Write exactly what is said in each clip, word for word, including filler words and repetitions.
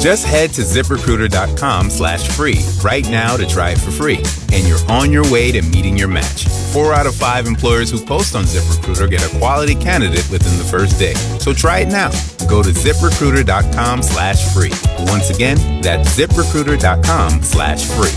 Just head to ZipRecruiter.com slash free right now to try it for free. And you're on your way to meeting your match. Four out of five employers who post on ZipRecruiter get a quality candidate within the first day. So try it now. Go to ZipRecruiter.com slash free. Once again, that's ZipRecruiter.com slash free.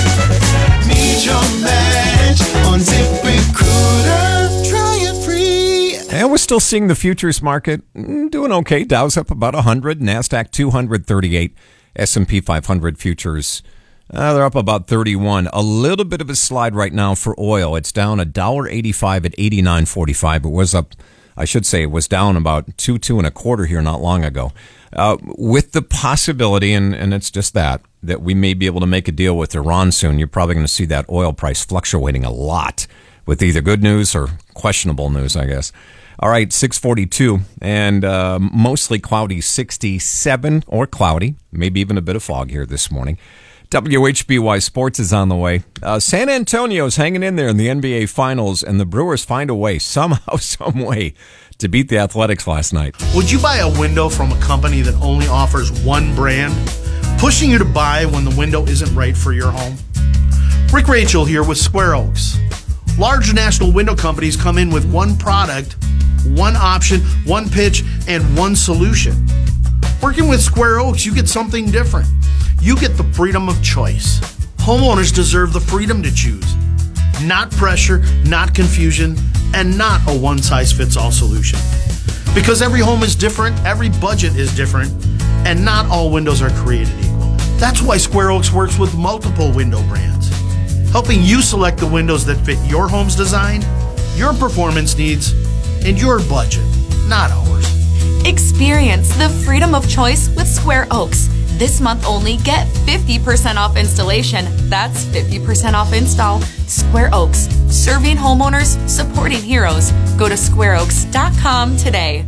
Meet your match on ZipRecruiter. Try it free. And we're still seeing the futures market doing okay. Dow's up about one hundred, NASDAQ two thirty-eight, S and P five hundred futures, uh, they're up about thirty-one. A little bit of a slide right now for oil. It's down one dollar eighty-five at eighty-nine forty-five. It was up, I should say, it was down about two, two and a quarter here not long ago. Uh, with the possibility, and, and it's just that, that we may be able to make a deal with Iran soon. You're probably going to see that oil price fluctuating a lot with either good news or questionable news, I guess. All right, six forty-two, and uh, mostly cloudy, sixty-seven, or cloudy, maybe even a bit of fog here this morning. W H B Y Sports is on the way. Uh, San Antonio's hanging in there in the N B A Finals, and the Brewers find a way, somehow, some way, to beat the Athletics last night. Would you buy a window from a company that only offers one brand, pushing you to buy when the window isn't right for your home? Rick Rachel here with Square Oaks. Large national window companies come in with one product, one option, one pitch, and one solution. Working with Square Oaks, you get something different. You get the freedom of choice. Homeowners deserve the freedom to choose. Not pressure, not confusion, and not a one-size-fits-all solution. Because every home is different, every budget is different, and not all windows are created equal. That's why Square Oaks works with multiple window brands, helping you select the windows that fit your home's design, your performance needs, and your budget, not ours. Experience the freedom of choice with Square Oaks. This month only, get fifty percent off installation. That's fifty percent off install. Square Oaks, serving homeowners, supporting heroes. Go to square oaks dot com today.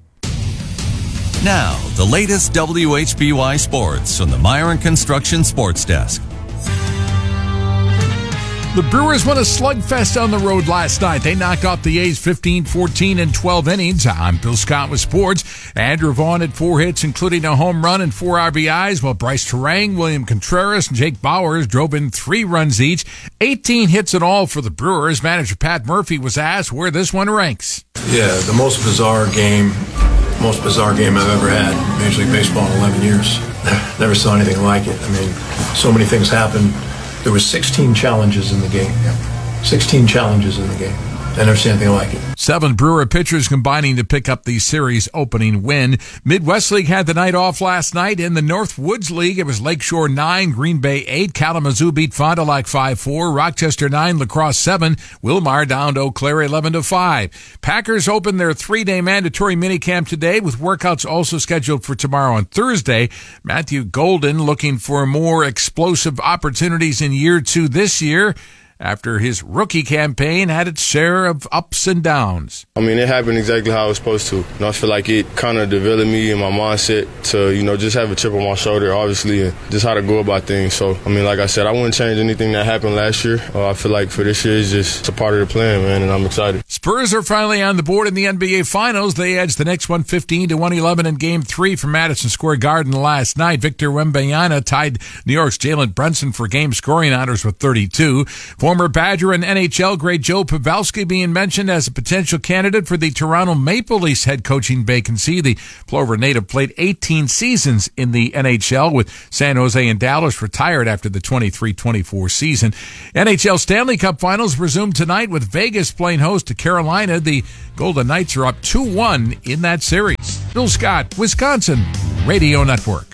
Now, the latest W H B Y Sports from the Myron Construction Sports Desk. The Brewers won a slugfest on the road last night. They knocked off the A's fifteen fourteen in twelve innings. I'm Bill Scott with sports. Andrew Vaughn had four hits, including a home run and four R B Is, while Bryce Terang, William Contreras, and Jake Bowers drove in three runs each. eighteen hits in all for the Brewers. Manager Pat Murphy was asked where this one ranks. Yeah, the most bizarre game, most bizarre game I've ever had. Major League Baseball in eleven years. Never saw anything like it. I mean, so many things happened. There were sixteen challenges in the game. sixteen challenges in the game. I never seen anything like it. Seven Brewer pitchers combining to pick up the series opening win. Midwest League had the night off last night. In the Northwoods League, it was Lakeshore nine, Green Bay eight. Kalamazoo beat Fond du Lac five four. Rochester nine, La Crosse seven. Wilmar down to Eau Claire eleven to five. Packers opened their three-day mandatory minicamp today, with workouts also scheduled for tomorrow and Thursday. Matthew Golden looking for more explosive opportunities in year two this year, after his rookie campaign had its share of ups and downs. I mean, it happened exactly how it was supposed to. You know, I feel like it kind of developed me and my mindset to, you know, just have a chip on my shoulder, obviously, and just how to go about things. So, I mean, like I said, I wouldn't change anything that happened last year. Uh, I feel like for this year, it's just it's a part of the plan, man, and I'm excited. Spurs are finally on the board in the N B A Finals. They edged the Knicks one fifteen to one eleven in Game three from Madison Square Garden last night. Victor Wembanyama tied New York's Jalen Brunson for game scoring honors with thirty-two. Former Badger and N H L great Joe Pavelski being mentioned as a potential candidate for the Toronto Maple Leafs head coaching vacancy. The Plover native played eighteen seasons in the N H L, with San Jose and Dallas retired after the twenty-three twenty-four season. N H L Stanley Cup Finals resume tonight, with Vegas playing host to Carolina. The Golden Knights are up two one in that series. Bill Scott, Wisconsin Radio Network.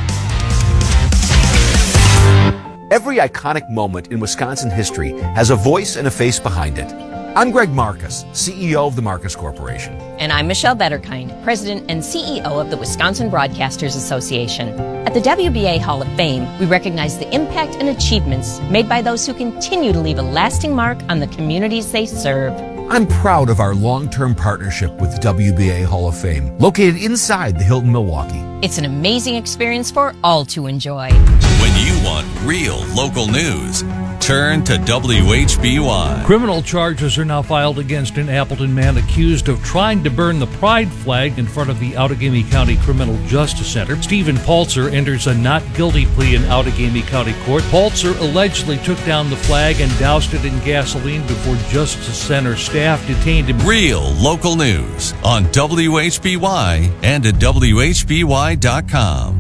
Every iconic moment in Wisconsin history has a voice and a face behind it. I'm Greg Marcus, C E O of the Marcus Corporation. And I'm Michelle Betterkind, President and C E O of the Wisconsin Broadcasters Association. At the W B A Hall of Fame, we recognize the impact and achievements made by those who continue to leave a lasting mark on the communities they serve. I'm proud of our long-term partnership with the W B A Hall of Fame, located inside the Hilton Milwaukee. It's an amazing experience for all to enjoy. When you want real local news, return to W H B Y. Criminal charges are now filed against an Appleton man accused of trying to burn the pride flag in front of the Outagamie County Criminal Justice Center. Stephen Paltzer enters a not guilty plea in Outagamie County Court. Paltzer allegedly took down the flag and doused it in gasoline before Justice Center staff detained him. Real local news on W H B Y and at W H B Y dot com.